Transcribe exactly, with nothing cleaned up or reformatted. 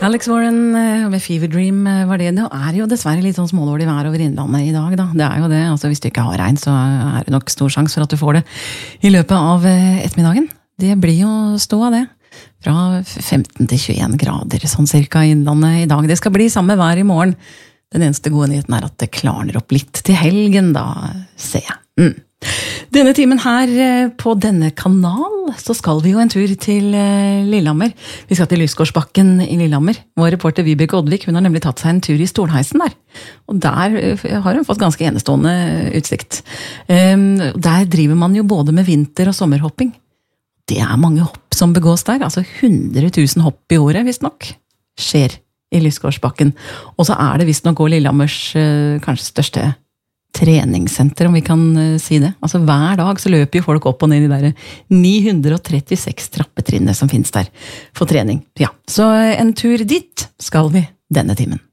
Alex Warren med Fever Dream var det. Det er jo dessverre litt sånn smådårlig vær over Innlandet i dag, da. Det er jo det. Altså, hvis du ikke har regn, så er det nok stor sjans for at du får det i løpet av ettermiddagen. Det blir jo stå av det. Fra femten til tjueen grader, sånn cirka i Innlandet i dag. Det skal bli samme vær i morgen. Den eneste gode nyheten er at det klarner opp litt til helgen, da, ser jeg. Mm. Denne timen her på denne kanal, så skal vi jo en tur til Lillehammer. Vi skal til Lysgårdsbakken i Lillehammer. Vår reporter Vibeke Oddvik, hun har nemlig tatt seg en tur i stolheisen der. Og der har hun fått ganske enestående utsikt. Der driver man jo både med vinter- og sommerhopping. Det er mange hopp som begås der, altså hundre tusen hopp i året, visst nok, skjer i Lysgårdsbakken. Og så er det visst nok også Lillehammers kanskje største treningssenter, om vi kan si det. Altså hver dag så løper jo folk opp og ned i de ni hundre trettiseks trappetrinnene som finnes der for trening. Ja, så en tur dit skal vi denne timen.